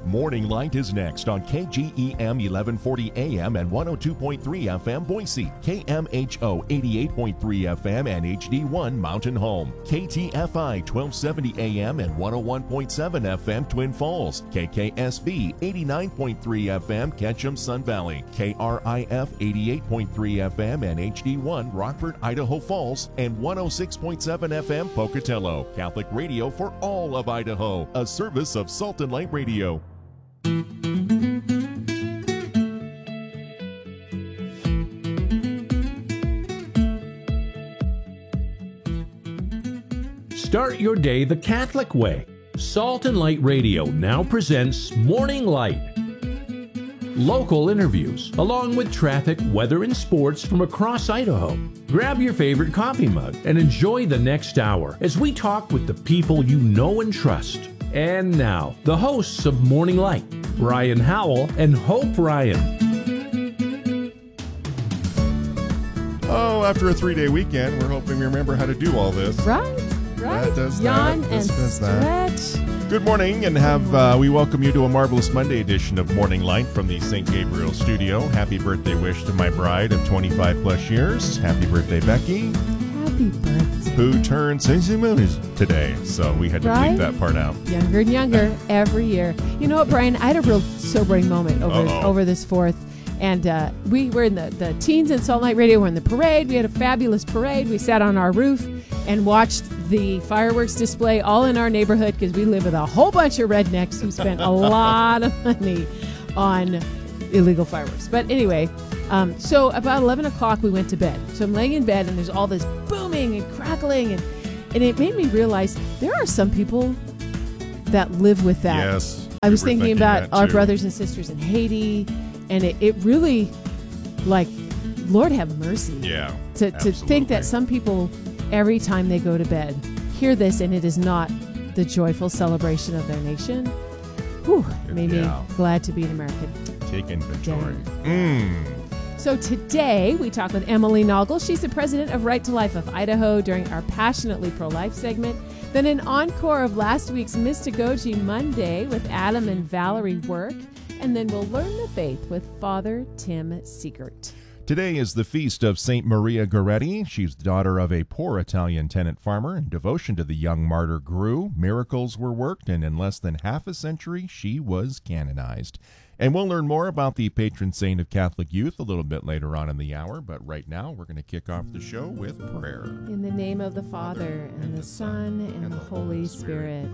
Morning Light is next on KGEM 1140 AM and 102.3 FM Boise, KMHO 88.3 FM and HD1 Mountain Home, KTFI 1270 AM and 101.7 FM Twin Falls, KKSV 89.3 FM Ketchum Sun Valley, KRIF 88.3 FM and HD1 Rockford, Idaho Falls, and 106.7 FM Pocatello. Catholic radio for all of Idaho, a service of Salt and Light Radio. Start your day the Catholic way. Salt and Light Radio now presents Morning Light. Local interviews, along with traffic, weather, and sports from across Idaho. Grab your favorite coffee mug and enjoy the next hour as we talk with the people you know and trust. And now, the hosts of Morning Light, Brian Howell and Hope Ryan. Oh, after a 3-day weekend, we're hoping we remember how to do all this. Right. That does Yawn that. and This does that. stretch. Good morning, and we welcome you to a marvelous Monday edition of Morning Light from the St. Gabriel studio. Happy birthday wish to my bride of 25 plus years. Happy birthday, Becky. Happy birthday. Who turned 60 today, so we had to Right? leave that part out. Younger and younger every year. You know what, Brian? I had a real sobering moment over this 4th. And we were in the teens and Salt Light Radio. We're in the parade. We had a fabulous parade. We sat on our roof and watched the fireworks display all in our neighborhood because we live with a whole bunch of rednecks who spent a lot of money on illegal fireworks. But anyway, so about 11 o'clock we went to bed. So I'm laying in bed and there's all this booming and crackling. And it made me realize there are some people that live with that. Yes. I was we were thinking about that our too. brothers and sisters in Haiti. And it really, like, Lord have mercy. Yeah. To think that some people, every time they go to bed, hear this and it is not the joyful celebration of their nation. Whew, it made me glad to be an American. Take inventory. So today we talk with Emily Noggle. She's the president of Right to Life of Idaho during our Passionately Pro-Life segment. Then an encore of last week's Mystagogy Monday with Adam and Valerie Work. And then we'll learn the faith with Father Tim Siegert. Today is the feast of St. Maria Goretti. She's the daughter of a poor Italian tenant farmer, and devotion to the young martyr grew. Miracles were worked, and in less than half a century, she was canonized. And we'll learn more about the patron saint of Catholic youth a little bit later on in the hour, but right now we're going to kick off the show with prayer. In the name of the Father, and the Son, and the Holy Spirit.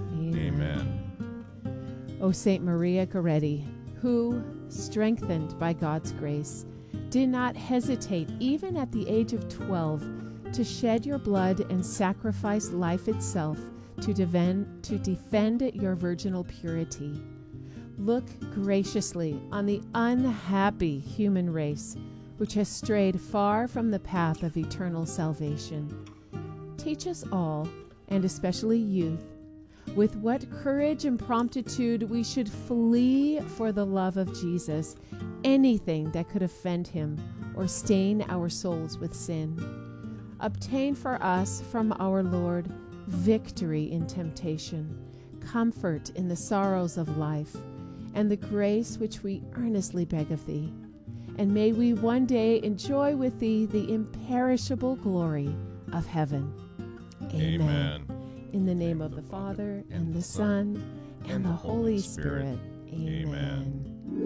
Amen. O St. Maria Goretti, who, strengthened by God's grace, did not hesitate even at the age of 12 to shed your blood and sacrifice life itself to defend your virginal purity. Look graciously on the unhappy human race which has strayed far from the path of eternal salvation. Teach us all, and especially youth, with what courage and promptitude we should flee for the love of Jesus, anything that could offend him or stain our souls with sin. Obtain for us from our Lord victory in temptation, comfort in the sorrows of life, and the grace which we earnestly beg of thee. And may we one day enjoy with thee the imperishable glory of heaven. Amen. In the name of the Father, and the Son, and the Holy Spirit. Amen.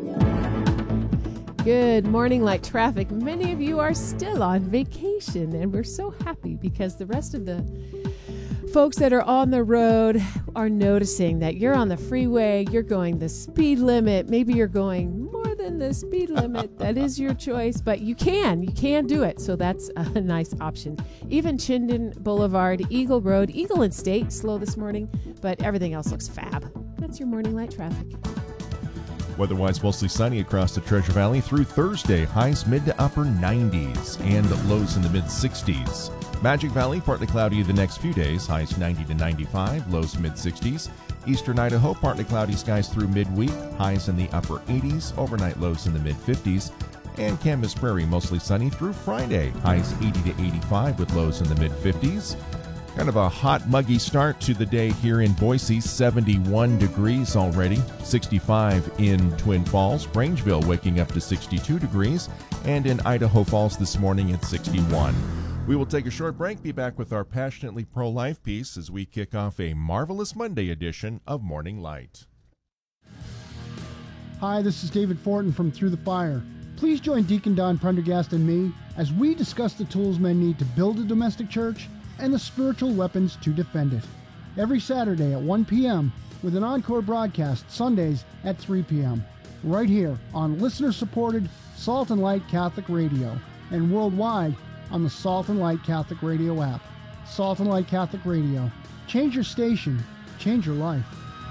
Good morning, Light Traffic. Many of you are still on vacation, and we're so happy because the rest of the folks that are on the road are noticing that you're on the freeway, you're going the speed limit, maybe you're going more than the speed limit. That is your choice, but you can do it. So that's a nice option. Even Chinden Boulevard, Eagle Road, Eagle and State, slow this morning, but everything else looks fab. That's your morning light traffic. Weather-wise, mostly sunny across the Treasure Valley through Thursday. Highs mid to upper 90s and lows in the mid-60s. Magic Valley, partly cloudy the next few days. Highs 90 to 95, lows mid-60s. Eastern Idaho, partly cloudy skies through midweek. Highs in the upper 80s, overnight lows in the mid-50s. And Canvas Prairie, mostly sunny through Friday. Highs 80 to 85 with lows in the mid-50s. Kind of a hot, muggy start to the day here in Boise. 71 degrees already, 65 in Twin Falls. Grangeville waking up to 62 degrees, and in Idaho Falls this morning at 61. We will take a short break, be back with our passionately pro-life piece as we kick off a marvelous Monday edition of Morning Light. Hi, this is David Fortin from Through the Fire. Please join Deacon Don Prendergast and me as we discuss the tools men need to build a domestic church and the spiritual weapons to defend it. Every Saturday at 1 p.m. with an encore broadcast Sundays at 3 p.m. right here on listener-supported Salt and Light Catholic Radio and worldwide on the Salt and Light Catholic Radio app. Salt and Light Catholic Radio. Change your station. Change your life.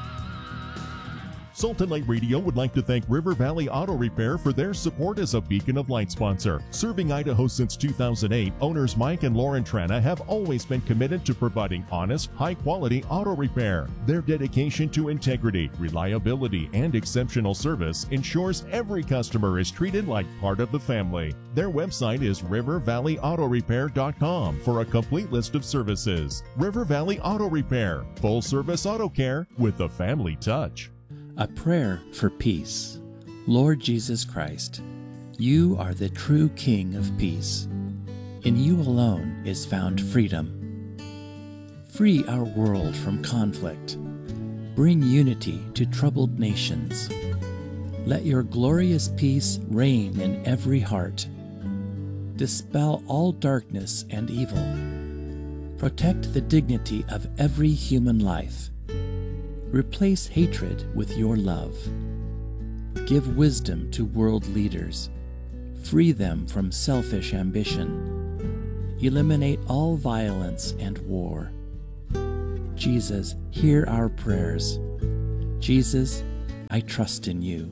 Salt and Light Radio would like to thank River Valley Auto Repair for their support as a Beacon of Light sponsor. Serving Idaho since 2008, owners Mike and Lauren Trana have always been committed to providing honest, high-quality auto repair. Their dedication to integrity, reliability, and exceptional service ensures every customer is treated like part of the family. Their website is rivervalleyautorepair.com for a complete list of services. River Valley Auto Repair, full-service auto care with a family touch. A prayer for peace. Lord Jesus Christ, you are the true King of peace. In you alone is found freedom. Free our world from conflict. Bring unity to troubled nations. Let your glorious peace reign in every heart. Dispel all darkness and evil. Protect the dignity of every human life. Replace hatred with your love. Give wisdom to world leaders. Free them from selfish ambition. Eliminate all violence and war. Jesus, hear our prayers. Jesus, I trust in you.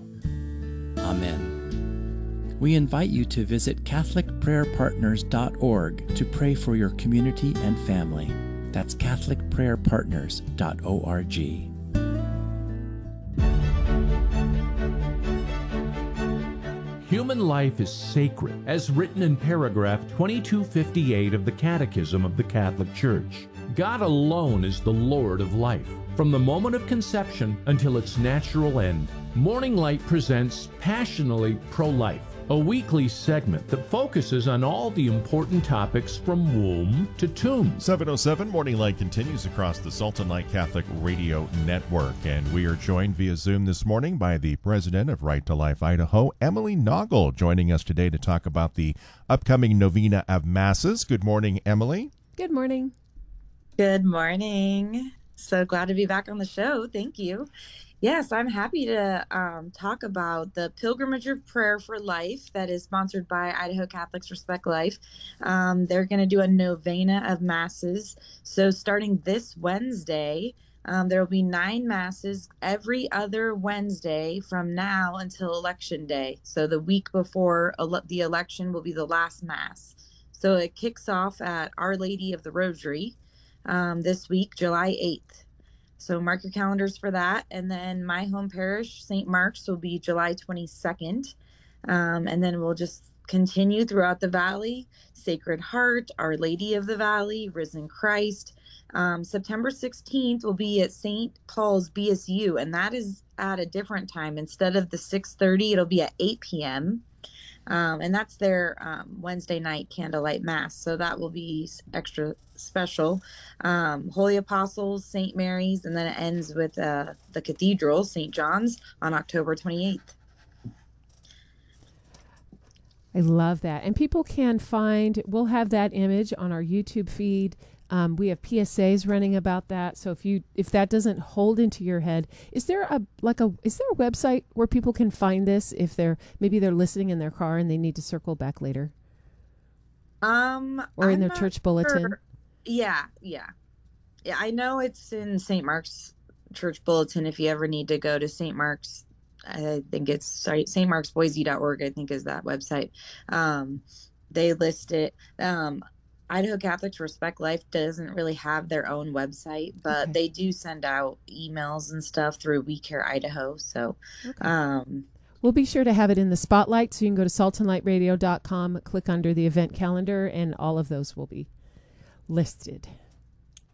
Amen. We invite you to visit CatholicPrayerPartners.org to pray for your community and family. That's CatholicPrayerPartners.org. Human life is sacred, as written in paragraph 2258 of the Catechism of the Catholic Church. God alone is the Lord of life, from the moment of conception until its natural end. Morning Light presents Passionately Pro-Life, a weekly segment that focuses on all the important topics from womb to tomb. 7:07 Morning Light continues across the Salt and Light Catholic Radio Network, and we are joined via Zoom this morning by the president of Right to Life Idaho, Emily Noggle, joining us today to talk about the upcoming Novena of Masses. Good morning, Emily. Good morning. Good morning. So glad to be back on the show. Thank you. Yes, I'm happy to talk about the Pilgrimage of Prayer for Life that is sponsored by Idaho Catholics Respect Life. They're going to do a novena of masses. So starting this Wednesday, there will be 9 masses every other Wednesday from now until Election Day. So the week before the election will be the last mass. So it kicks off at Our Lady of the Rosary this week, July 8th. So mark your calendars for that. And then my home parish, St. Mark's, will be July 22nd. And then we'll just continue throughout the valley. Sacred Heart, Our Lady of the Valley, Risen Christ. September 16th will be at St. Paul's BSU, and that is at a different time. Instead of the 6:30, it'll be at 8 p.m. And that's their Wednesday night candlelight mass. So that will be extra special. Holy Apostles, St. Mary's, and then it ends with the Cathedral, St. John's, on October 28th. I love that. And people can we'll have that image on our YouTube feed. We have PSAs running about that. So if that doesn't hold into your head, is there a website where people can find this if maybe they're listening in their car and they need to circle back later? Or in their church bulletin? Sure. Yeah. I know it's in St. Mark's church bulletin if you ever need to go to St. Mark's. I think it's stmarksboise.org, I think is that website. They list it. Idaho Catholics Respect Life doesn't really have their own website, but they do send out emails and stuff through We Care Idaho. So, we'll be sure to have it in the spotlight, so you can go to saltandlightradio.com, click under the event calendar, and all of those will be listed.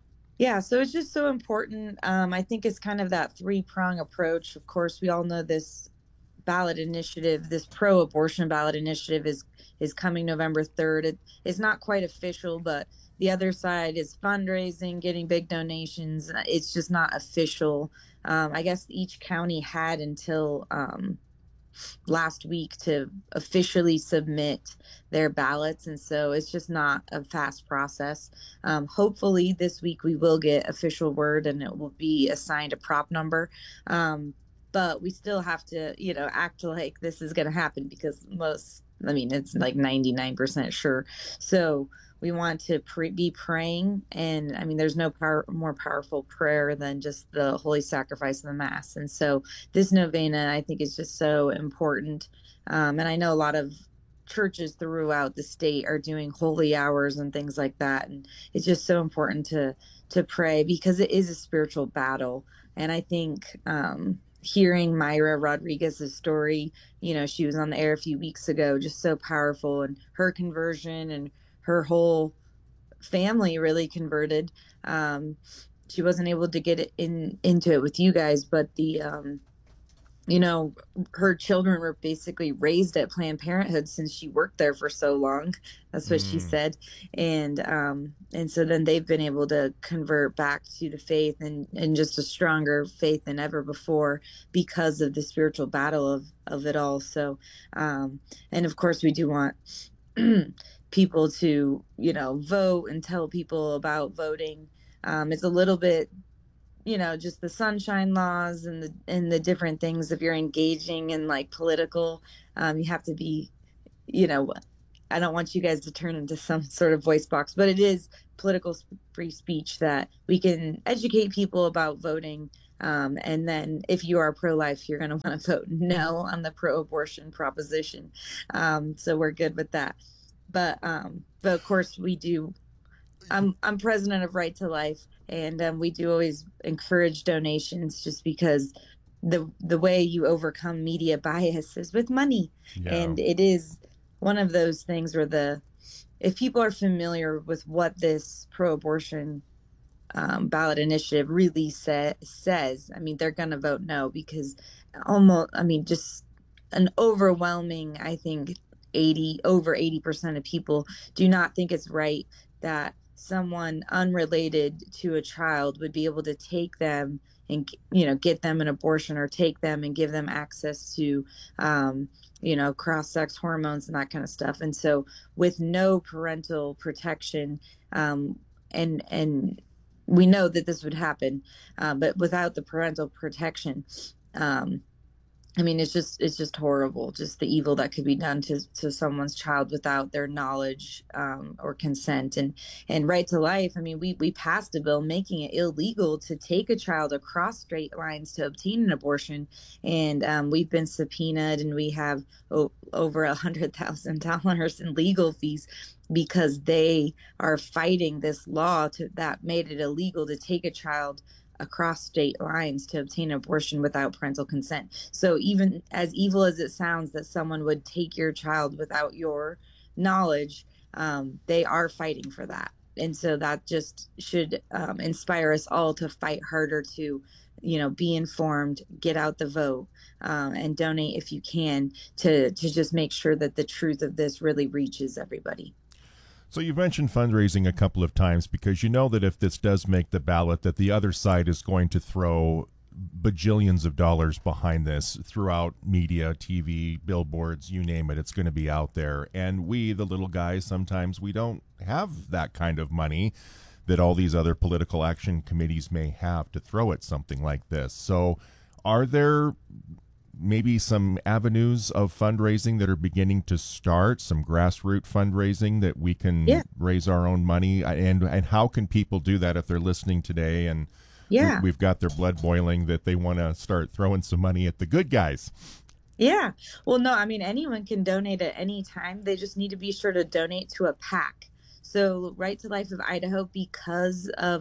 Yeah, so it's just so important. I think it's kind of that three-prong approach. Of course, we all know this ballot initiative, this pro-abortion ballot initiative is coming November 3rd. It's not quite official, but the other side is fundraising, getting big donations. It's just not official. I guess each county had until last week to officially submit their ballots. And so it's just not a fast process. Hopefully this week we will get official word and it will be assigned a prop number. But we still have to, act like this is going to happen because it's like 99% sure. So we want to be praying. And I mean, there's no more powerful prayer than just the holy sacrifice of the Mass. And so this novena, I think, is just so important. And I know a lot of churches throughout the state are doing holy hours and things like that. And it's just so important to pray because it is a spiritual battle. And I think hearing Myra Rodriguez's story, she was on the air a few weeks ago, just so powerful, and her conversion and her whole family really converted. She wasn't able to get into it with you guys, but her children were basically raised at Planned Parenthood since she worked there for so long. That's what she said. And so then they've been able to convert back to the faith and just a stronger faith than ever before because of the spiritual battle of it all. So, and of course we do want people to, vote and tell people about voting. It's a little bit, just the sunshine laws and the different things. If you're engaging in like political, you have to be, I don't want you guys to turn into some sort of voice box, but it is political free speech that we can educate people about voting. And then if you are pro-life, you're going to want to vote no on the pro-abortion proposition. So we're good with that. But of course we do. I'm president of Right to Life, and we do always encourage donations just because the way you overcome media bias is with money. Yeah. And it is one of those things where if people are familiar with what this pro-abortion ballot initiative really says, I mean, they're going to vote no because just an overwhelming, I think, over 80% of people do not think it's right that someone unrelated to a child would be able to take them and, get them an abortion or take them and give them access to, cross-sex hormones and that kind of stuff. And so with no parental protection, and we know that this would happen, but without the parental protection, it's just horrible, just the evil that could be done to someone's child without their knowledge or consent. And Right to Life, we passed a bill making it illegal to take a child across state lines to obtain an abortion. And we've been subpoenaed and we have over $100,000 in legal fees because they are fighting this law that made it illegal to take a child across state lines to obtain an abortion without parental consent. So even as evil as it sounds that someone would take your child without your knowledge, they are fighting for that. And so that just should inspire us all to fight harder to, be informed, get out the vote, and donate if you can to just make sure that the truth of this really reaches everybody. So you've mentioned fundraising a couple of times because you know that if this does make the ballot, that the other side is going to throw bajillions of dollars behind this throughout media, TV, billboards, you name it. It's going to be out there. And we, the little guys, sometimes we don't have that kind of money that all these other political action committees may have to throw at something like this. So are there maybe some avenues of fundraising that are beginning to start, some grassroots fundraising that we can raise our own money? And how can people do that if they're listening today and we've got their blood boiling that they want to start throwing some money at the good guys? Yeah. Well, no, anyone can donate at any time. They just need to be sure to donate to a PAC. So Right to Life of Idaho, because of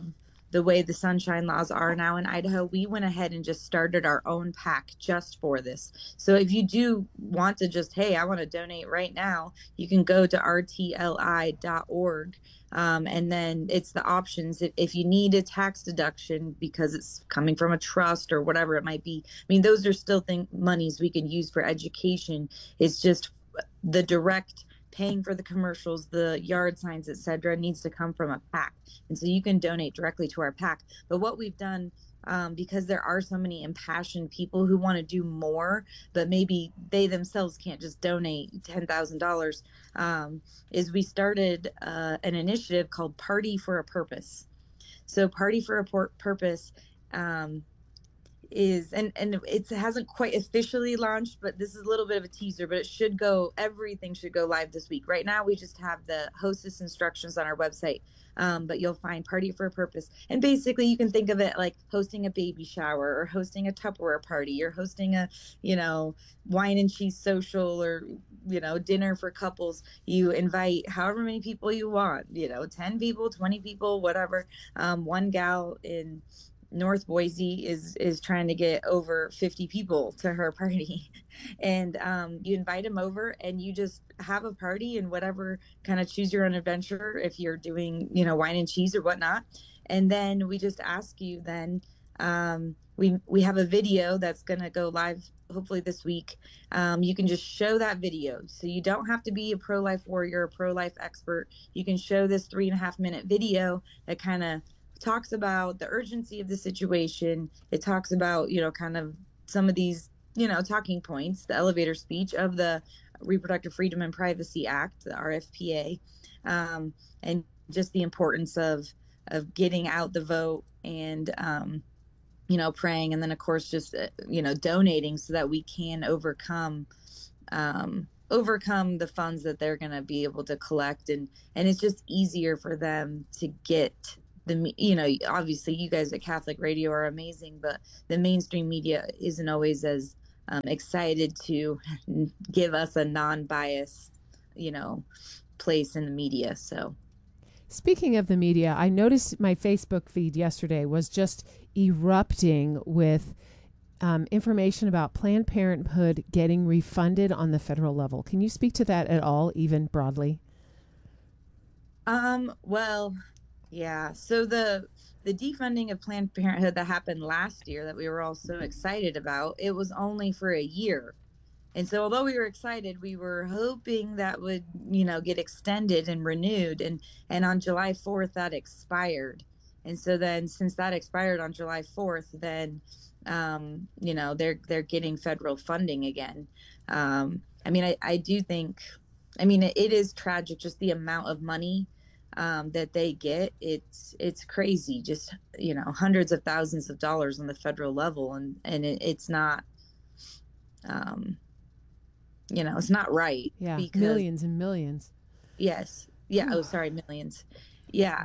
the way the sunshine laws are now in Idaho, we went ahead and just started our own pack just for this. So if you do want to just, hey, I want to donate right now, you can go to rtli.org. And then it's the options. If you need a tax deduction because it's coming from a trust or whatever it might be, I mean, those are still monies we can use for education. It's just the direct paying for the commercials, the yard signs, etc., needs to come from a PAC. And so you can donate directly to our PAC. But what we've done, because there are so many impassioned people who want to do more, but maybe they themselves can't just donate $10,000, is we started an initiative called Party for a Purpose. So Party for a Purpose is, and it hasn't quite officially launched, but this is a little bit of a teaser, but everything should go live this week. Right now we just have the hostess instructions on our website, but you'll find Party for a Purpose, and basically you can think of it like hosting a baby shower or hosting a Tupperware party or hosting a wine and cheese social, or dinner for couples. You invite however many people you want, 10 people, 20 people, whatever. One gal in North Boise is trying to get over 50 people to her party, and you invite them over and you just have a party and whatever, kind of choose your own adventure if you're doing wine and cheese or whatnot. And then we just ask you then, we have a video that's going to go live hopefully this week. You can just show that video, so you don't have to be a pro-life warrior, a pro-life expert. You can show this 3.5-minute video that kind of talks about the urgency of the situation. It talks about, kind of some of these, talking points, the elevator speech of the Reproductive Freedom and Privacy Act, the RFPA, and just the importance of getting out the vote and, praying. And then of course, just, donating so that we can overcome the funds that they're going to be able to collect. And it's just easier for them to get obviously you guys at Catholic Radio are amazing, but the mainstream media isn't always as excited to give us a non-biased, place in the media. So speaking of the media, I noticed my Facebook feed yesterday was just erupting with information about Planned Parenthood getting refunded on the federal level. Can you speak to that at all, even broadly? Well, yeah. So the defunding of Planned Parenthood that happened last year that we were all so excited about, it was only for a year. And so although we were excited, we were hoping that would, get extended and renewed. And on July 4th, that expired. And so then since that expired on July 4th, then, they're getting federal funding again. I do think, it is tragic, just the amount of money that they get. It's crazy, just hundreds of thousands of dollars on the federal level, and it's not it's not right. Yeah, because millions and millions. Yes. Yeah. Oh, sorry, millions. Yeah.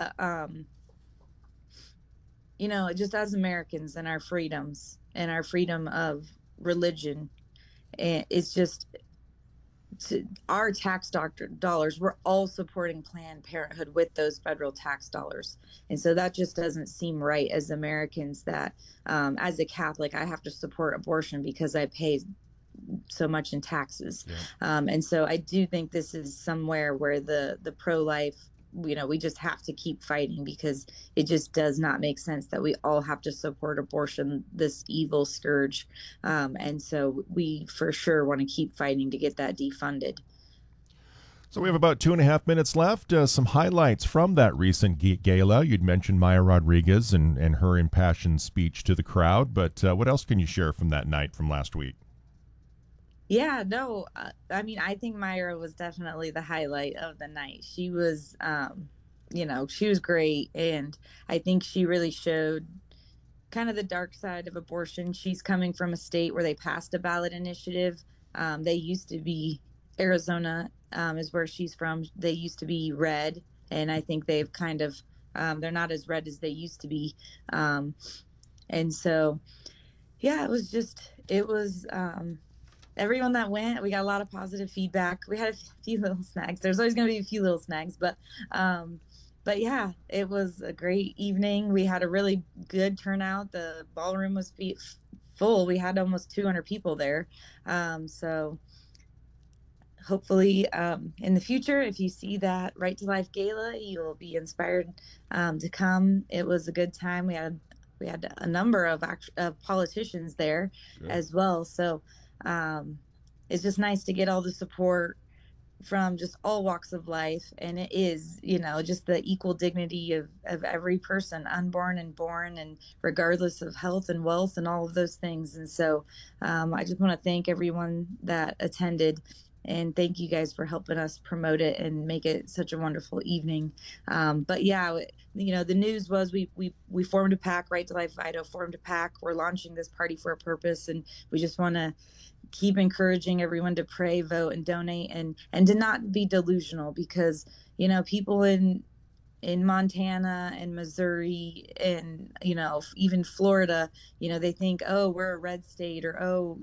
Just as Americans and our freedoms and our freedom of religion, it's just our tax dollars, we're all supporting Planned Parenthood with those federal tax dollars. And so that just doesn't seem right as Americans, that as a Catholic, I have to support abortion because I pay so much in taxes. Yeah. And so I do think this is somewhere where the pro-life, we just have to keep fighting, because it just does not make sense that we all have to support abortion, this evil scourge. And so we for sure want to keep fighting to get that defunded. So we have about 2.5 minutes left. Some highlights from that recent gala. You'd mentioned Maya Rodriguez and her impassioned speech to the crowd, but what else can you share from that night from last week? Yeah, no, I think Myra was definitely the highlight of the night. She was, she was great. And I think she really showed kind of the dark side of abortion. She's coming from a state where they passed a ballot initiative. They used to be, Arizona is where she's from. They used to be red. And I think they've kind of, they're not as red as they used to be. And so, yeah, it was, everyone that went, we got a lot of positive feedback. We had a few little snags. There's always going to be a few little snags, but but yeah, it was a great evening. We had a really good turnout. The ballroom was full. We had almost 200 people there. So hopefully in the future, if you see that Right to Life Gala, you'll be inspired to come. It was a good time. We had a number of politicians there as well. So it's just nice to get all the support from just all walks of life. And it is, just the equal dignity of every person, unborn and born, and regardless of health and wealth and all of those things. And so I just want to thank everyone that attended, and thank you guys for helping us promote it and make it such a wonderful evening. But yeah, the news was we formed a PAC. Right to Life Idaho formed a PAC. We're launching this Party for a Purpose, and we just want to keep encouraging everyone to pray, vote, and donate, and to not be delusional, because people in Montana and Missouri and even Florida, they think, oh, we're a red state, or oh,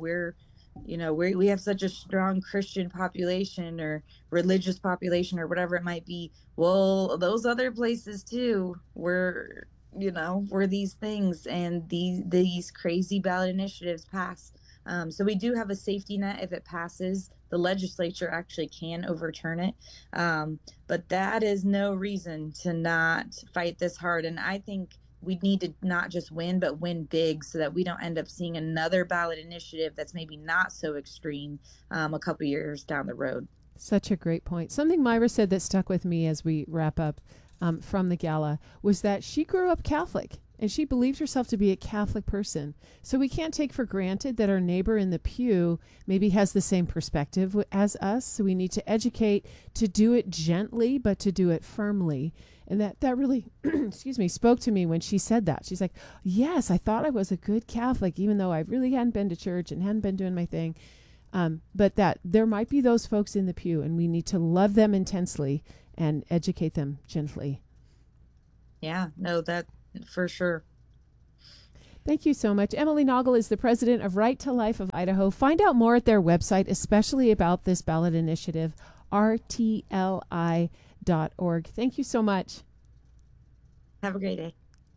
we have such a strong Christian population or religious population or whatever it might be. Well, those other places too, we're these things, and these crazy ballot initiatives pass. So we do have a safety net. If it passes, the legislature actually can overturn it. But that is no reason to not fight this hard. And I think we need to not just win, but win big, so that we don't end up seeing another ballot initiative that's maybe not so extreme a couple years down the road. Such a great point. Something Myra said that stuck with me as we wrap up from the gala was that she grew up Catholic, and she believed herself to be a Catholic person. So we can't take for granted that our neighbor in the pew maybe has the same perspective as us. So we need to educate, to do it gently, but to do it firmly. And that really, spoke to me when she said that. She's like, yes, I thought I was a good Catholic, even though I really hadn't been to church and hadn't been doing my thing. But that there might be those folks in the pew, and we need to love them intensely and educate them gently. Yeah, no, that for sure. Thank you so much. Emily Naugle is the president of Right to Life of Idaho. Find out more at their website, especially about this ballot initiative, rtli.org. Thank you so much. Have a great day.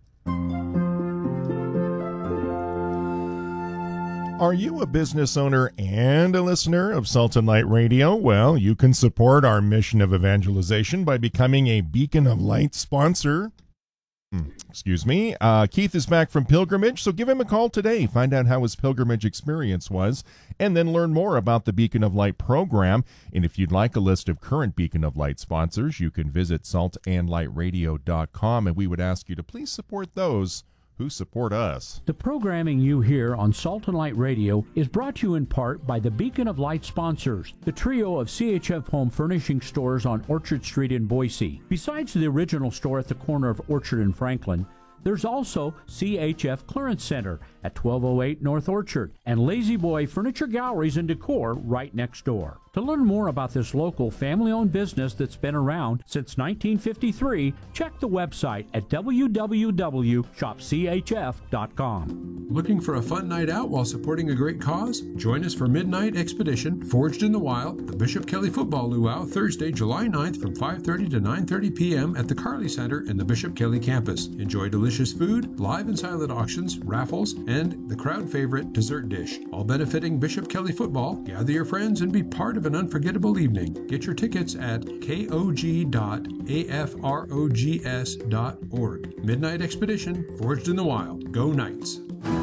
Are you a business owner and a listener of Salt and Light Radio? Well, you can support our mission of evangelization by becoming a Beacon of Light sponsor. Keith is back from pilgrimage, so give him a call today. Find out how his pilgrimage experience was, and then learn more about the Beacon of Light program. And if you'd like a list of current Beacon of Light sponsors, you can visit saltandlightradio.com, and we would ask you to please support those who support us. The programming you hear on Salt and Light Radio is brought to you in part by the Beacon of Light sponsors, the trio of CHF Home Furnishing stores on Orchard Street in Boise. Besides the original store at the corner of Orchard and Franklin, there's also CHF Clearance Center at 1208 North Orchard and Lazy Boy Furniture Galleries and Decor right next door. To learn more about this local family-owned business that's been around since 1953, check the website at www.shopchf.com. Looking for a fun night out while supporting a great cause? Join us for Midnight Expedition, Forged in the Wild, the Bishop Kelly Football Luau, Thursday, July 9th from 5:30 to 9:30 p.m. at the Carly Center in the Bishop Kelly campus. Enjoy delicious food, live and silent auctions, raffles, and the crowd favorite dessert dish. All benefiting Bishop Kelly Football. Gather your friends and be part of an unforgettable evening. Get your tickets at kog.afrogs.org. Midnight Expedition, Forged in the Wild. Go Knights.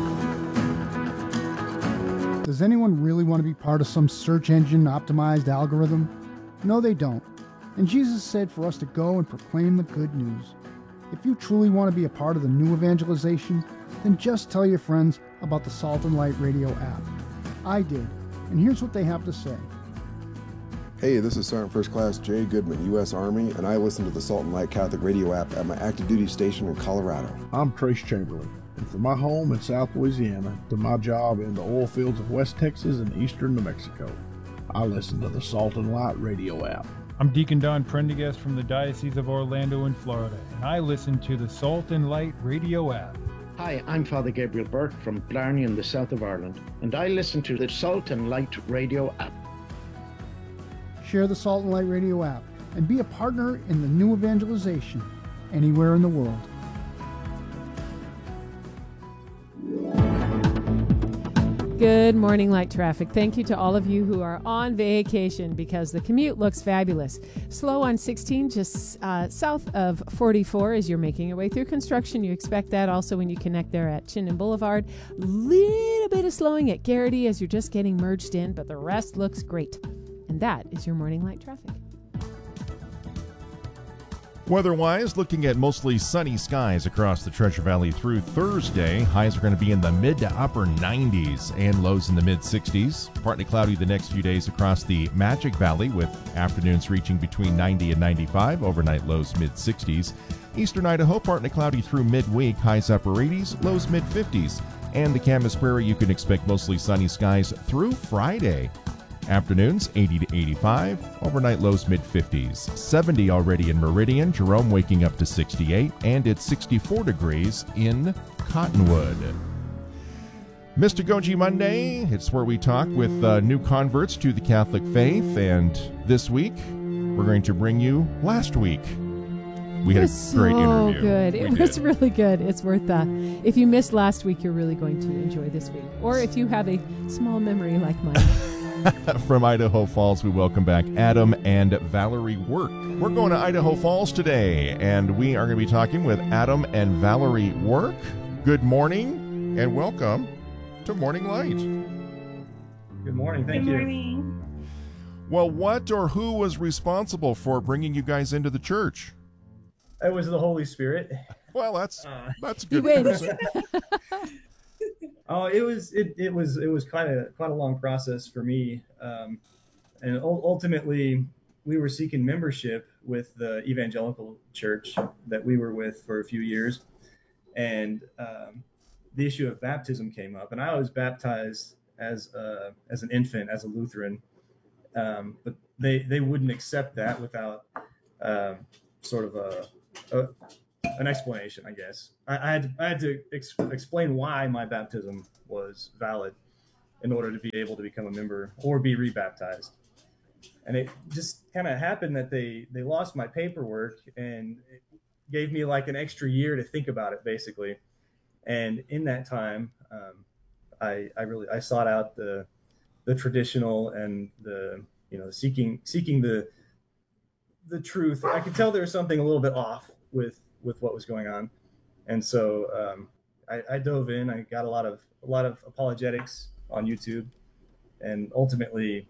Does anyone really want to be part of some search engine optimized algorithm? No, they don't. And Jesus said for us to go and proclaim the good news. If you truly want to be a part of the new evangelization, then just tell your friends about the Salt and Light Radio app. I did, and here's what they have to say. Hey, this is Sergeant First Class Jay Goodman, U.S. Army, and I listen to the Salt and Light Catholic Radio app at my active duty station in Colorado. I'm Trace Chamberlain, and from my home in South Louisiana to my job in the oil fields of West Texas and eastern New Mexico, I listen to the Salt and Light Radio app. I'm Deacon Don Prendergast from the Diocese of Orlando in Florida, and I listen to the Salt and Light Radio app. Hi, I'm Father Gabriel Burke from Blarney in the south of Ireland, and I listen to the Salt and Light Radio app. Share the Salt and Light Radio app and be a partner in the new evangelization anywhere in the world. Good morning, Light Traffic. Thank you to all of you who are on vacation because the commute looks fabulous. Slow on 16, just south of 44 as you're making your way through construction. You expect that also when you connect there at Chinnen Boulevard. Little bit of slowing at Garrity as you're just getting merged in, but the rest looks great. And that is your morning Light Traffic. Weather-wise, looking at mostly sunny skies across the Treasure Valley through Thursday. Highs are going to be in the mid to upper 90s and lows in the mid-60s. Partly cloudy the next few days across the Magic Valley with afternoons reaching between 90 and 95, overnight lows mid-60s. Eastern Idaho, partly cloudy through midweek, highs upper 80s, lows mid-50s. And the Camas Prairie, you can expect mostly sunny skies through Friday. Afternoons 80 to 85, overnight lows mid-50s. 70 already in Meridian, Jerome waking up to 68, and it's 64 degrees in Cottonwood. Mystagogy Monday, it's where we talk with new converts to the Catholic faith, and this week we're going to bring you last week. We had a great interview. Good. It was really good. It's worth if you missed last week, you're really going to enjoy this week. Or if you have a small memory like mine. From Idaho Falls, we welcome back Adam and Valerie Work. We're going to Idaho Falls today, and we are going to be talking with Adam and Valerie Work. Good morning, and welcome to Morning Light. Good morning. Thank you. Good morning. Well, what or who was responsible for bringing you guys into the church? It was the Holy Spirit. Well, that's good. Oh, it was quite a long process for me, and ultimately we were seeking membership with the evangelical church that we were with for a few years, and the issue of baptism came up, and I was baptized as an infant, as a Lutheran, but they wouldn't accept that without sort of an explanation, I guess. I had to explain why my baptism was valid in order to be able to become a member or be rebaptized. And it just kind of happened that they lost my paperwork and it gave me like an extra year to think about it, basically. And in that time, I sought out the traditional and the seeking the truth. I could tell there was something a little bit off with what was going on, and so I dove in. I got a lot of apologetics on YouTube, and ultimately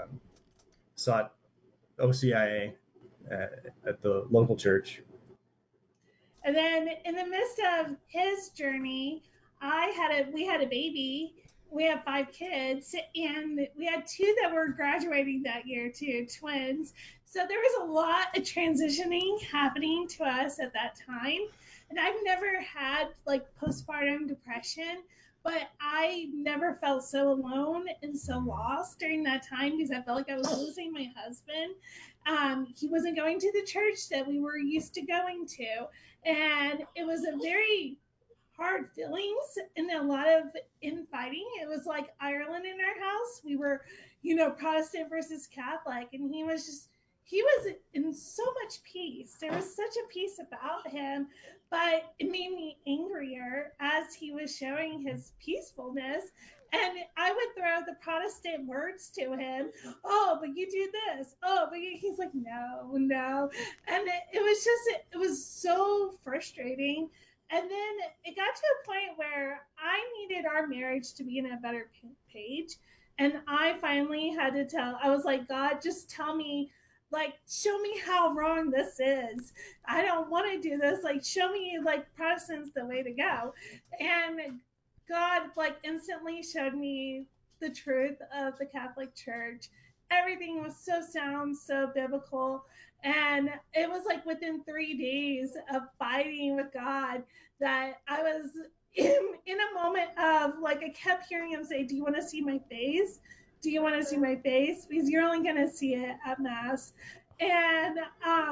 sought OCIA at the local church. And then in the midst of his journey, we had a baby. We have 5 kids, and we had 2 that were graduating that year too, twins. So there was a lot of transitioning happening to us at that time. And I've never had like postpartum depression, but I never felt so alone and so lost during that time because I felt like I was losing my husband. He wasn't going to the church that we were used to going to. And it was a very hard feelings and a lot of infighting. It was like Ireland in our house. We were, Protestant versus Catholic, and he was in so much peace. There was such a peace about him, but it made me angrier as he was showing his peacefulness. And I would throw the Protestant words to him. Oh, but you do this. Oh, but he's like, no. And it was so frustrating. And then it got to a point where I needed our marriage to be in a better page. And I finally had to I was like, God, just tell me, show me how wrong this is. I don't want to do this. Show me, Protestants the way to go. And God, instantly showed me the truth of the Catholic Church. Everything was so sound, so biblical. And it was within 3 days of fighting with God that I was in a moment of I kept hearing him say, do you want to see my face? Do you want to see my face? Because you're only going to see it at Mass. And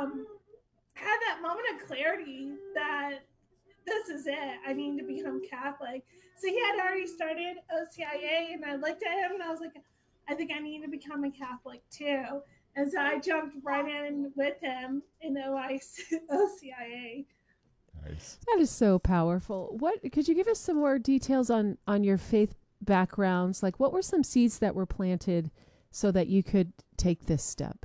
had that moment of clarity that this is it. I need to become Catholic. So he had already started OCIA, and I looked at him and I was like, I think I need to become a Catholic too. And so I jumped right in with him in OCIA. Nice. That is so powerful. What could you give us some more details on your faith backgrounds? Like, what were some seeds that were planted so that you could take this step?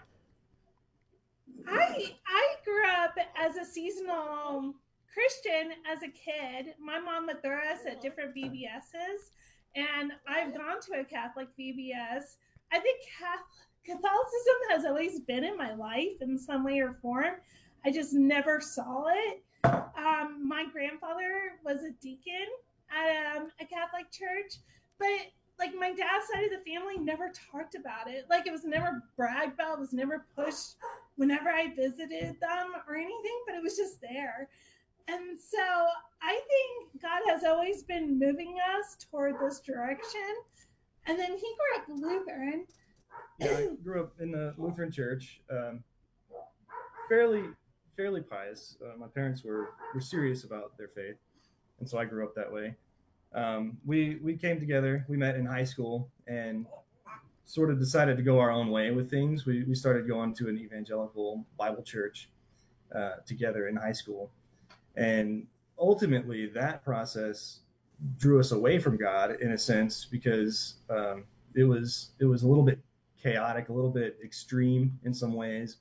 I grew up as a seasonal Christian as a kid. My mom would throw us at different VBSs, and I've gone to a Catholic VBS. I think Catholicism has always been in my life in some way or form. I just never saw it. My grandfather was a deacon at a Catholic church, but like my dad's side of the family never talked about it. Like it was never bragged about, it was never pushed whenever I visited them or anything, but it was just there. And so I think God has always been moving us toward this direction. And then he grew up Lutheran. Yeah, I grew up in the Lutheran church, fairly pious. My parents were serious about their faith, and so I grew up that way. We came together. We met in high school and sort of decided to go our own way with things. We started going to an evangelical Bible church together in high school, and ultimately that process drew us away from God in a sense because it was a little bit chaotic, a little bit extreme in some ways.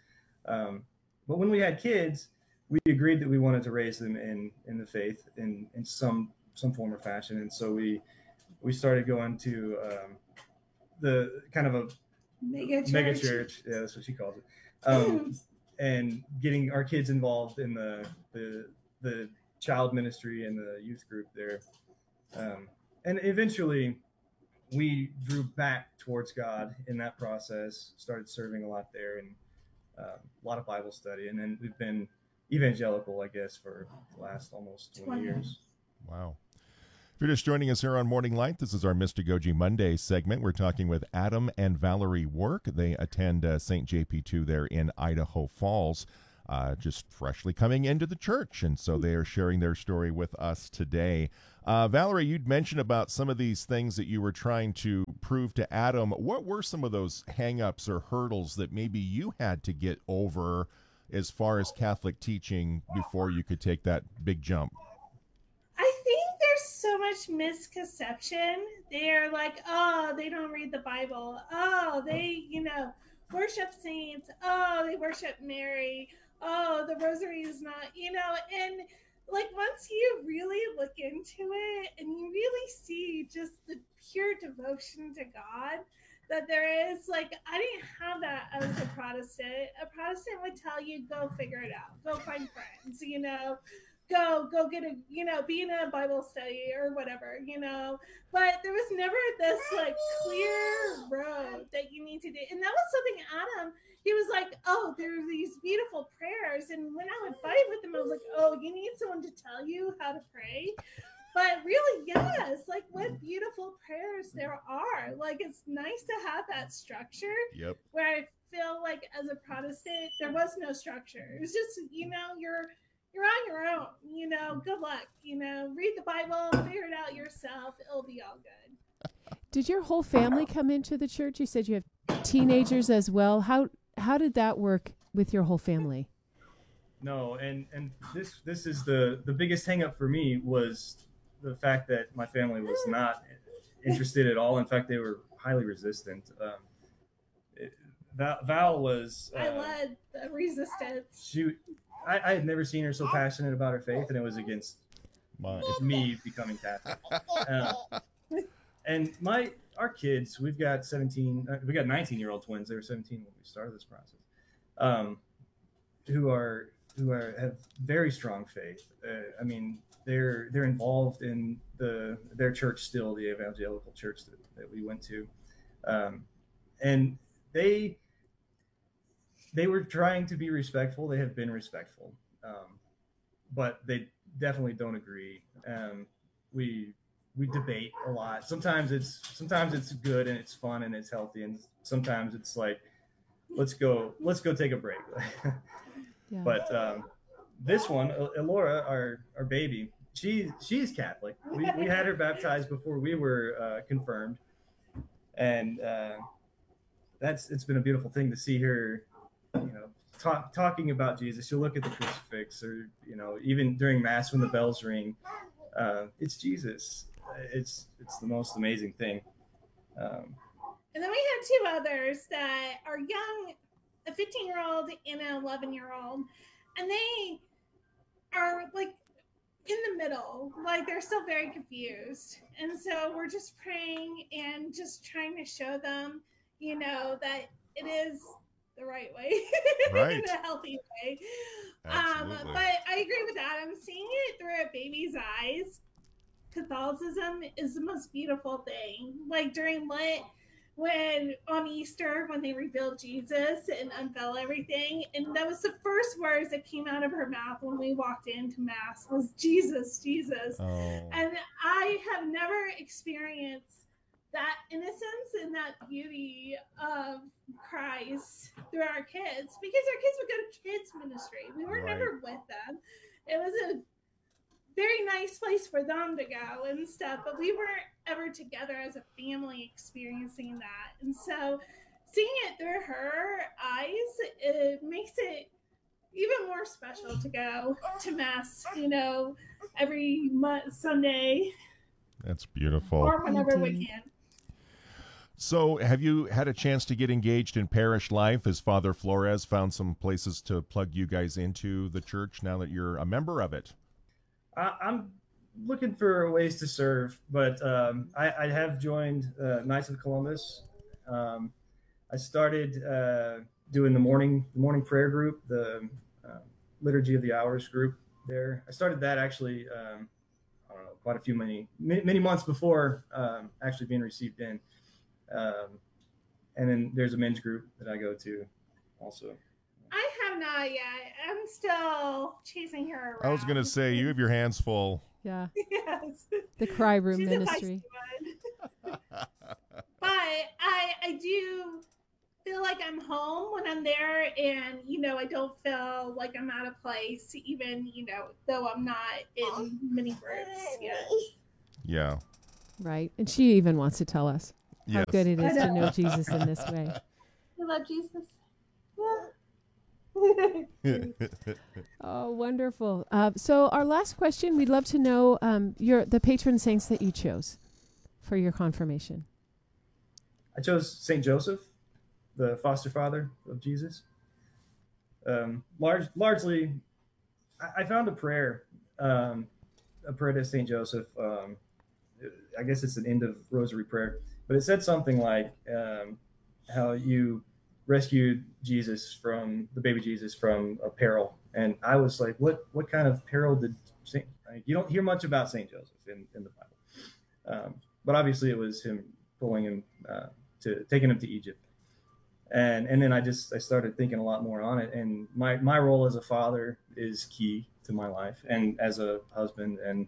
But when we had kids, we agreed that we wanted to raise them in the faith in some form or fashion. And so we started going to the kind of a mega church. Yeah, that's what she calls it. And getting our kids involved in the child ministry and the youth group there. And eventually we drew back towards God in that process, started serving a lot there, and a lot of Bible study. And then we've been evangelical, I guess, for the last almost 20 years. Wow. If you're just joining us here on Morning Light, this is our Mystagogy Monday segment. We're talking with Adam and Valerie Work. They attend St. JP2 there in Idaho Falls, just freshly coming into the church. And so they are sharing their story with us today. Valerie, you'd mentioned about some of these things that you were trying to prove to Adam. What were some of those hang-ups or hurdles that maybe you had to get over as far as Catholic teaching before you could take that big jump? I think there's so much misconception. They're like, oh, they don't read the Bible. Oh, they, worship saints. Oh, they worship Mary. Oh, the rosary is not, and like once you really look into it and you really see just the pure devotion to God that there is, like, I didn't have that as a Protestant. A Protestant would tell you, go figure it out, go find friends, go get be in a Bible study or whatever, but there was never this like clear road that you need to do. And that was something Adam, he was like, oh, there are these beautiful prayers. And when I would fight with him, I was like, oh, you need someone to tell you how to pray. But really, yes, like what beautiful prayers there are. Like it's nice to have that structure. Yep. Where I feel like as a Protestant, there was no structure. It was just, you're on your own, good luck, read the Bible, figure it out yourself. It'll be all good. Did your whole family come into the church? You said you have teenagers as well. How did that work with your whole family? No, and this is the biggest hang up for me was the fact that my family was not interested at all. In fact, they were highly resistant. Val was I led the resistance. I had never seen her so passionate about her faith, and it was against me becoming Catholic. And our kids, we've got 19-year-old twins. They were 17 when we started this process. Who have very strong faith. I mean, they're involved in their church still, the evangelical church that we went to, and they were trying to be respectful. They have been respectful, but they definitely don't agree. We debate a lot. Sometimes it's good and it's fun and it's healthy, and sometimes it's like, let's go take a break. Yeah. But this one, Elora, our baby, she's Catholic. We had her baptized before we were confirmed, and it's been a beautiful thing to see her, talking about Jesus. She'll look at the crucifix, or even during Mass when the bells ring, it's Jesus. It's the most amazing thing. And then we have two others that are young, a 15-year-old and an 11-year-old, and they are like in the middle, like they're still very confused. And so we're just praying and just trying to show them, that it is the right way, right. in a healthy way. Absolutely. But I agree with Adam. Seeing it through a baby's eyes, Catholicism is the most beautiful thing. Like during Lent, on Easter, when they revealed Jesus and unveil everything, and that was the first words that came out of her mouth when we walked into Mass was Jesus, Jesus. Oh. And I have never experienced that innocence and that beauty of Christ through our kids, because our kids would go to kids ministry. We were never with them. It was a very nice place for them to go and stuff, but we weren't ever together as a family experiencing that. And so seeing it through her eyes, it makes it even more special to go to Mass, every Sunday. That's beautiful. Or whenever we can. So have you had a chance to get engaged in parish life? Has Father Flores found some places to plug you guys into the church now that you're a member of it? I'm looking for ways to serve, but I have joined Knights of Columbus. I started doing the morning prayer group, the Liturgy of the Hours group there. I started that actually, I don't know, quite a few many months before actually being received in. And then there's a men's group that I go to also. I have not yet. I'm still chasing her around. I was going to say, you have your hands full. Yeah. Yes. The Cry Room She's ministry. But I do feel like I'm home when I'm there, and I don't feel like I'm out of place, even though I'm not in many groups yet. Yeah. Right. And she even wants to tell us how good it is to know Jesus in this way. I love Jesus. Oh, wonderful. So our last question, we'd love to know the patron saints that you chose for your confirmation. I chose St. Joseph, the foster father of Jesus. Largely, I found a prayer to St. Joseph. I guess it's an end of rosary prayer, but it said something like how you rescued the baby Jesus from a peril. And I was like, what kind of peril did you don't hear much about St. Joseph in the Bible. But obviously it was him pulling him taking him to Egypt. And then I started thinking a lot more on it. And my role as a father is key to my life, and as a husband, and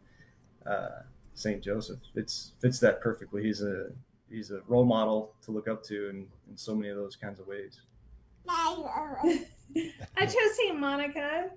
St. Joseph fits that perfectly. He's a role model to look up to in so many of those kinds of ways. I chose St. Monica.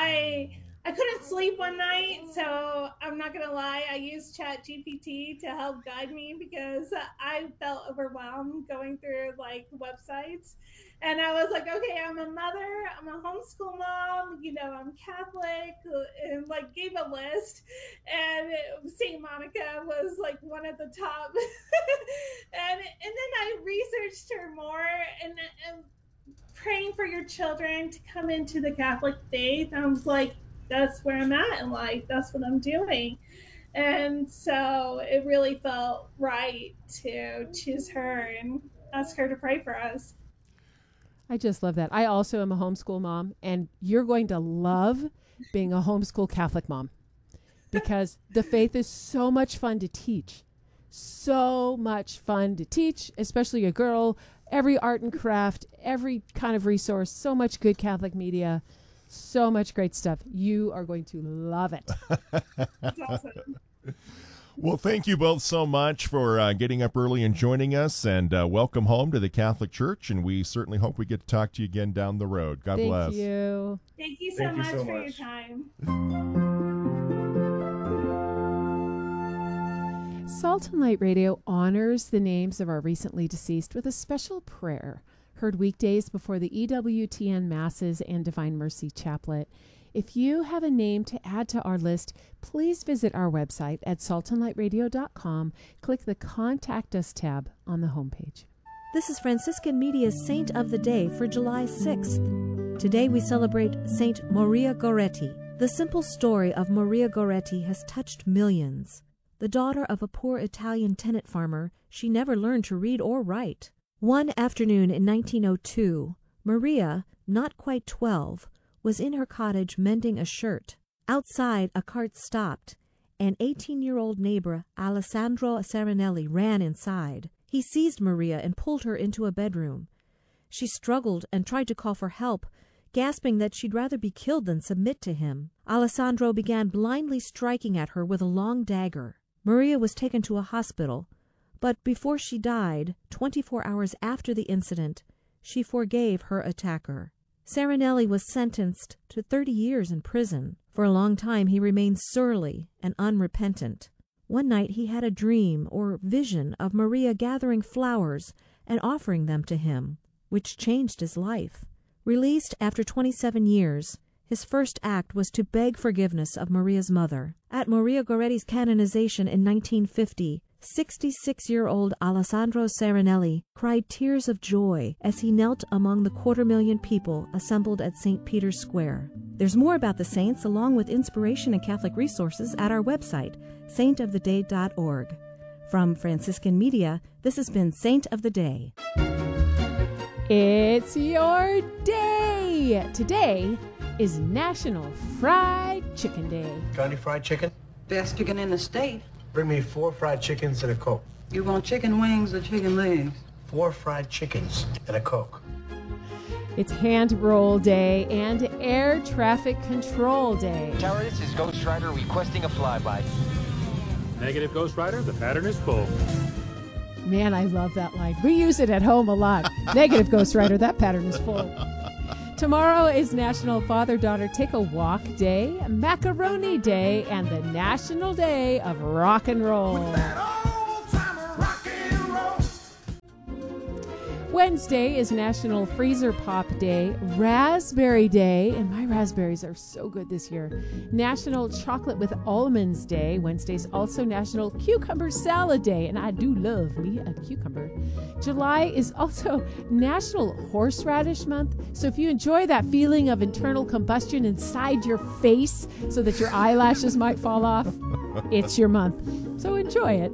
I couldn't sleep one night, so I'm not going to lie. I used ChatGPT to help guide me because I felt overwhelmed going through websites. And I was like, okay, I'm a mother, I'm a homeschool mom, I'm Catholic, and gave a list. And St. Monica was one at the top. and then I researched her more, and praying for your children to come into the Catholic faith. I was like, that's where I'm at in life. That's what I'm doing. And so it really felt right to choose her and ask her to pray for us. I just love that. I also am a homeschool mom, and you're going to love being a homeschool Catholic mom because the faith is so much fun to teach. So much fun to teach, especially a girl. Every art and craft, every kind of resource, so much good Catholic media. So much great stuff. You are going to love it. That's awesome. Well, thank you both so much for getting up early and joining us, and welcome home to the Catholic Church, and we certainly hope we get to talk to you again down the road. God bless. Thank you. Thank you so much for your time. Salt and Light Radio honors the names of our recently deceased with a special prayer, heard weekdays before the EWTN Masses and Divine Mercy Chaplet. If you have a name to add to our list, please visit our website at saltandlightradio.com. Click the Contact Us tab on the homepage. This is Franciscan Media's Saint of the Day for July 6th. Today we celebrate Saint Maria Goretti. The simple story of Maria Goretti has touched millions. The daughter of a poor Italian tenant farmer, she never learned to read or write. One afternoon in 1902, Maria, not quite 12, was in her cottage mending a shirt. Outside, a cart stopped. An 18-year-old neighbor, Alessandro Serenelli, ran inside. He seized Maria and pulled her into a bedroom. She struggled and tried to call for help, gasping that she'd rather be killed than submit to him. Alessandro began blindly striking at her with a long dagger. Maria was taken to a hospital, but before she died, 24 hours after the incident, she forgave her attacker. Serenelli was sentenced to 30 years in prison. For a long time he remained surly and unrepentant. One night he had a dream or vision of Maria gathering flowers and offering them to him, which changed his life. Released after 27 years, his first act was to beg forgiveness of Maria's mother. At Maria Goretti's canonization in 1950, 66-year-old Alessandro Serenelli cried tears of joy as he knelt among the 250,000 people assembled at St. Peter's Square. There's more about the saints along with inspiration and Catholic resources at our website, saintoftheday.org. From Franciscan Media, this has been Saint of the Day. It's your day! Today is National Fried Chicken Day. Got any fried chicken? Best chicken in the state. Bring me 4 fried chickens and a Coke. You want chicken wings or chicken legs? 4 fried chickens and a Coke. It's Hand Roll Day and Air Traffic Control Day. Tower, this is Ghost Rider requesting a flyby. Negative, Ghost Rider, the pattern is full. Man, I love that line. We use it at home a lot. Negative, Ghost Rider, that pattern is full. Tomorrow is National Father-Daughter Take a Walk Day, Macaroni Day, and the National Day of Rock and Roll. Wednesday is National Freezer Pop Day, Raspberry Day, and my raspberries are so good this year. National Chocolate with Almonds Day. Wednesday's also National Cucumber Salad Day, and I do love me a cucumber. July is also National Horseradish Month, so if you enjoy that feeling of internal combustion inside your face so that your eyelashes might fall off, it's your month. So enjoy it.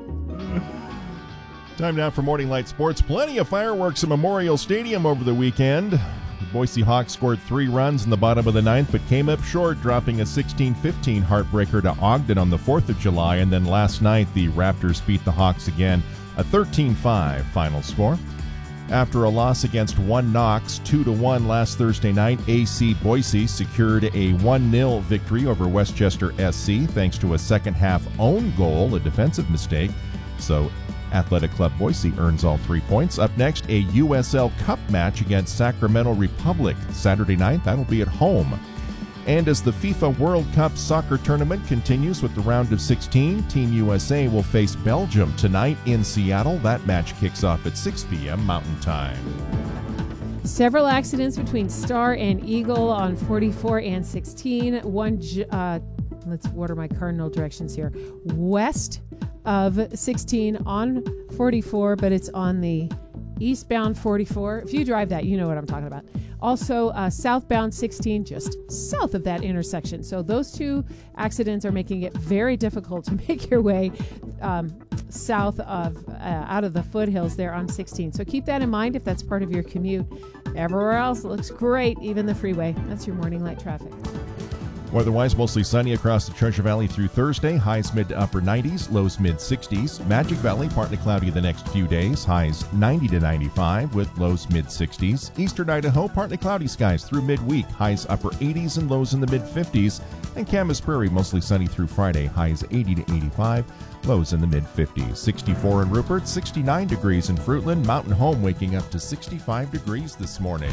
Time now for Morning Light Sports. Plenty of fireworks at Memorial Stadium over the weekend. The Boise Hawks scored 3 runs in the bottom of the 9th, but came up short, dropping a 16-15 heartbreaker to Ogden on the 4th of July. And then last night, the Raptors beat the Hawks again, a 13-5 final score. After a loss against 1 Knox, 2-1 last Thursday night, AC Boise secured a 1-0 victory over Westchester SC thanks to a second-half own goal, a defensive mistake. So Athletic Club Boise earns all 3 points. Up next, a USL Cup match against Sacramento Republic Saturday night. That'll be at home. And as the FIFA World Cup soccer tournament continues with the round of 16, Team USA will face Belgium tonight in Seattle. That match kicks off at 6 p.m. Mountain Time. Several accidents between Star and Eagle on 44 and 16. Let's order my cardinal directions here. West of 16 on 44, but it's on the eastbound 44. If you drive that, you know what I'm talking about. Also, southbound 16, just south of that intersection. So those 2 accidents are making it very difficult to make your way south of, out of the foothills there on 16. So keep that in mind if that's part of your commute. Everywhere else looks great, even the freeway. That's your morning light traffic. Weather-wise, mostly sunny across the Treasure Valley through Thursday. Highs mid to upper 90s, lows mid 60s. Magic Valley, partly cloudy the next few days. Highs 90 to 95 with lows mid 60s. Eastern Idaho, partly cloudy skies through midweek. Highs upper 80s and lows in the mid 50s. And Camas Prairie, mostly sunny through Friday. Highs 80 to 85, lows in the mid 50s. 64 in Rupert, 69 degrees in Fruitland. Mountain Home waking up to 65 degrees this morning.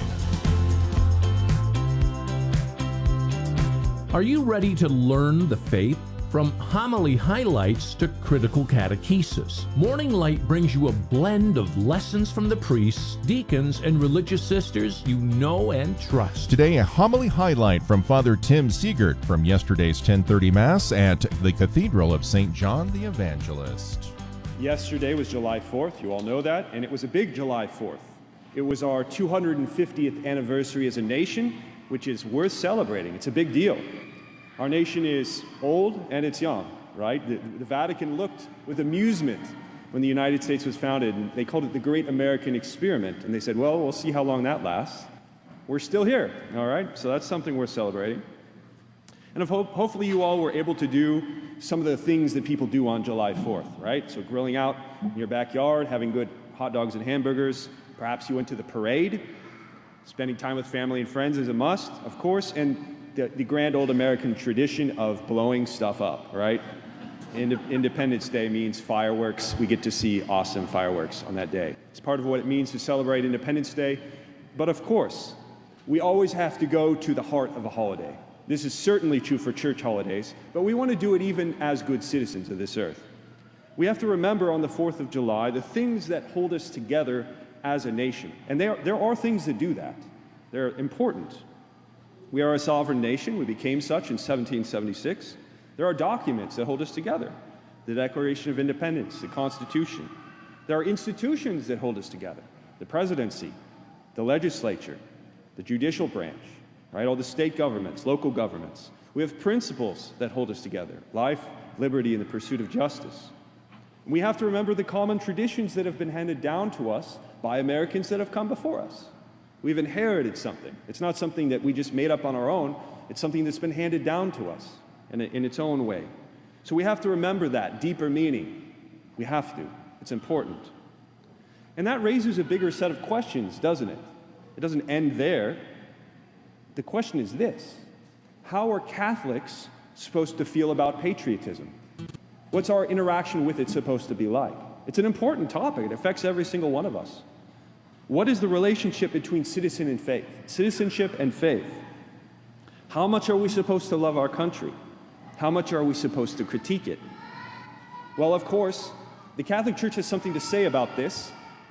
Are you ready to learn the faith? From homily highlights to critical catechesis, Morning Light brings you a blend of lessons from the priests, deacons, and religious sisters you know and trust. Today, a homily highlight from Father Tim Siegert from yesterday's 10:30 Mass at the Cathedral of St. John the Evangelist. Yesterday was July 4th, you all know that, and it was a big July 4th. It was our 250th anniversary as a nation, which is worth celebrating. It's a big deal. Our nation is old and it's young, right? The Vatican looked with amusement when the United States was founded, and they called it the Great American Experiment. And they said, well, we'll see how long that lasts. We're still here, all right? So that's something worth celebrating. And hopefully you all were able to do some of the things that people do on July 4th, right? So grilling out in your backyard, having good hot dogs and hamburgers. Perhaps you went to the parade. Spending time with family and friends is a must, of course. And the grand old American tradition of blowing stuff up, right? Independence Day means fireworks. We get to see awesome fireworks on that day. It's part of what it means to celebrate Independence Day. But of course, we always have to go to the heart of a holiday. This is certainly true for church holidays, but we want to do it even as good citizens of this earth. We have to remember on the 4th of July the things that hold us together as a nation. And there are things that do that. They're important. We are a sovereign nation. We became such in 1776. There are documents that hold us together. The Declaration of Independence, the Constitution. There are institutions that hold us together. The presidency, the legislature, the judicial branch, right? All the state governments, local governments. We have principles that hold us together. Life, liberty, and the pursuit of justice. And we have to remember the common traditions that have been handed down to us by Americans that have come before us. We've inherited something. It's not something that we just made up on our own. It's something that's been handed down to us in its own way. So we have to remember that deeper meaning. We have to. It's important. And that raises a bigger set of questions, doesn't it? It doesn't end there. The question is this: how are Catholics supposed to feel about patriotism? What's our interaction with it supposed to be like? It's an important topic. It affects every single one of us. What is the relationship between citizenship and faith? How much are we supposed to love our country? How much are we supposed to critique it? Well, of course, the Catholic Church has something to say about this,